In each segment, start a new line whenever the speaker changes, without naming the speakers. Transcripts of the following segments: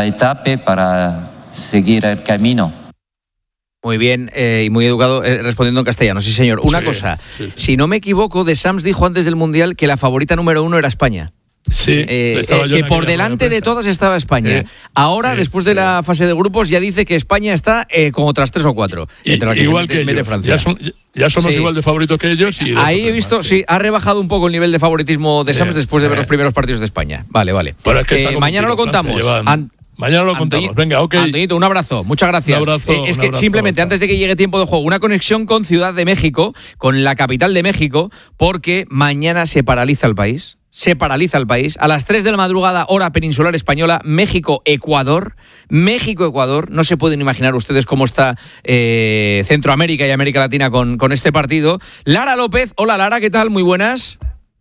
etapa para seguir el camino.
Muy bien, y muy educado respondiendo en castellano, sí señor. Una cosa, si no me equivoco, Deschamps dijo antes del Mundial que la favorita número 1 era España.
Sí,
que por delante de todas estaba España. Ahora, después de la fase de grupos, ya dice que España está con otras 3 o 4. Entre las que
igual
se mete
que ellos.
Francia.
Ya somos igual de favoritos que ellos. Y
ahí he visto, sí, ha rebajado un poco el nivel de favoritismo de Deschamps después de ver los primeros partidos de España. Vale.
Bueno, es que
mañana lo contamos.
Mañana lo contamos. Venga, ok.
Antoñito, un abrazo. Muchas gracias.
Un abrazo,
es que simplemente antes de que llegue tiempo de juego, una conexión con Ciudad de México, con la capital de México, porque mañana se paraliza el país. Se paraliza el país. A las 3 de la madrugada, hora peninsular española, México-Ecuador. México-Ecuador. No se pueden imaginar ustedes cómo está Centroamérica y América Latina con este partido. Lara López. Hola, Lara, ¿qué tal? Muy buenas.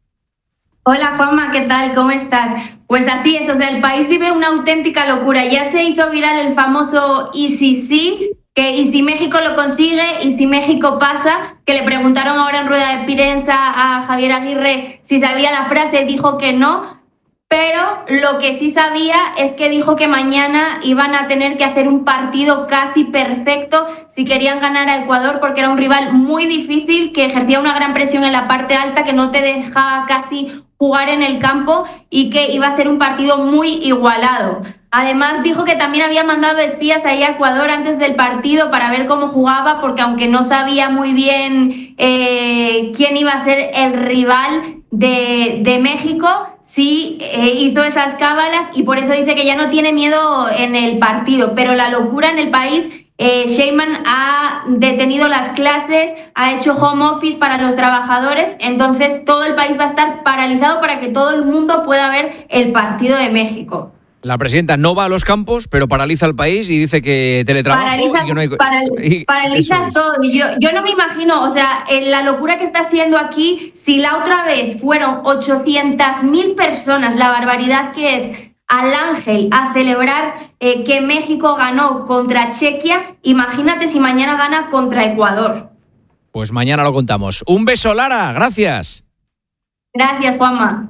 Hola Juanma, ¿qué tal? ¿Cómo estás? Pues así es, o sea, el país vive una auténtica locura. Ya se hizo viral el famoso "y si sí", que "y si México lo consigue", "y si México pasa", que le preguntaron ahora en rueda de prensa a Javier Aguirre si sabía la frase, dijo que no, pero lo que sí sabía es que dijo que mañana iban a tener que hacer un partido casi perfecto si querían ganar a Ecuador, porque era un rival muy difícil, que ejercía una gran presión en la parte alta, que no te dejaba casi jugar en el campo y que iba a ser un partido muy igualado. Además dijo que también había mandado espías ahí a Ecuador antes del partido para ver cómo jugaba, porque aunque no sabía muy bien quién iba a ser el rival de México, sí hizo esas cábalas y por eso dice que ya no tiene miedo en el partido. Pero la locura en el país, Sheinbaum ha detenido las clases, ha hecho home office para los trabajadores, entonces todo el país va a estar paralizado para que todo el mundo pueda ver el partido de México.
La presidenta no va a los campos, pero paraliza el país y dice que teletrabajo
paraliza,
y que no hay...
Paraliza todo. Yo no me imagino, o sea, la locura que está haciendo aquí, si la otra vez fueron 800.000 personas, la barbaridad que es, al Ángel a celebrar que México ganó contra Chequia, imagínate si mañana gana contra Ecuador.
Pues mañana lo contamos. Un beso, Lara, gracias.
Gracias, Juanma.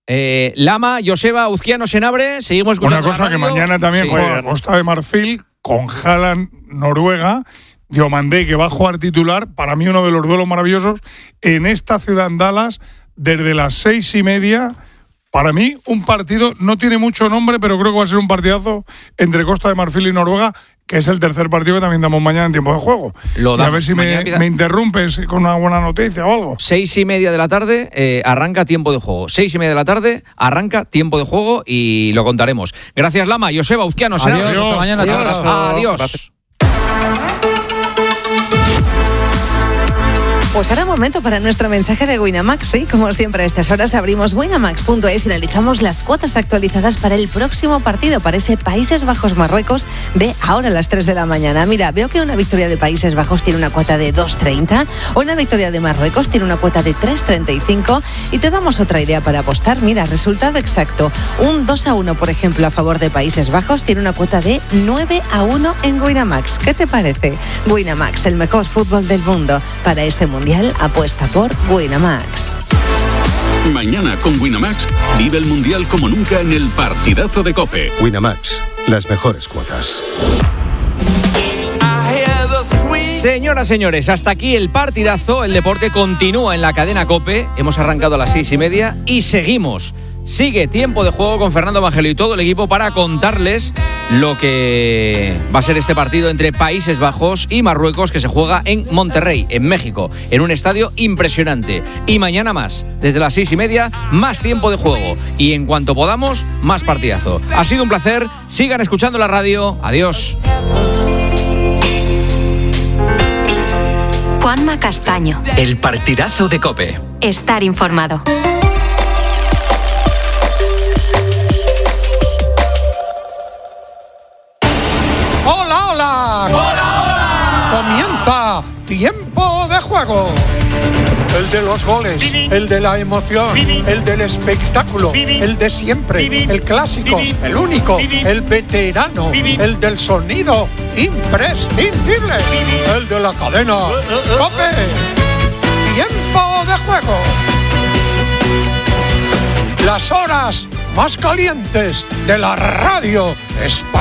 Lama, Joseba, Uzquiano, Senabre, seguimos con
una cosa que mañana también juega Costa de Marfil con Haaland, Noruega. Diomandé, que va a jugar titular, para mí uno de los duelos maravillosos en esta ciudad, en Dallas, desde las 6:30. Para mí, un partido, no tiene mucho nombre, pero creo que va a ser un partidazo entre Costa de Marfil y Noruega, que es el tercer partido que también damos mañana en tiempo de juego. A ver si me interrumpes con una buena noticia o algo.
6:30 de la tarde arranca tiempo de juego. 6:30 de la tarde arranca tiempo de juego y lo contaremos. Gracias, Lama. Joseba, Uzquiano,
Adiós, hasta mañana.
Adiós.
Gracias.
Pues ahora momento para nuestro mensaje de Winamax, ¿sí? Como siempre a estas horas abrimos winamax.es y analizamos las cuotas actualizadas para el próximo partido, para ese Países Bajos-Marruecos de ahora a las 3 de la mañana. Mira, veo que una victoria de Países Bajos tiene una cuota de 2,30, una victoria de Marruecos tiene una cuota de 3,35 y te damos otra idea para apostar. Mira, resultado exacto, un 2-1, por ejemplo, a favor de Países Bajos tiene una cuota de 9-1 en Winamax. ¿Qué te parece? Winamax, el mejor fútbol del mundo. Para este mundial apuesta por Winamax.
Mañana con Winamax vive el mundial como nunca en el partidazo de COPE.
Winamax, las mejores cuotas.
Señoras, señores, hasta aquí el partidazo. El deporte continúa en la cadena COPE. Hemos arrancado a las 6:30 y seguimos. Sigue tiempo de juego con Fernando Evangelio y todo el equipo para contarles lo que va a ser este partido entre Países Bajos y Marruecos, que se juega en Monterrey, en México, en un estadio impresionante. Y mañana más, desde las 6:30, más tiempo de juego. Y en cuanto podamos, más partidazo. Ha sido un placer. Sigan escuchando la radio. Adiós.
Juanma Castaño.
El partidazo de COPE.
Estar informado.
Comienza tiempo de juego. El de los goles, el de la emoción, el del espectáculo, el de siempre, el clásico, el único, el veterano, el del sonido imprescindible, el de la cadena COPE. Tiempo de juego. Las horas más calientes de la radio española.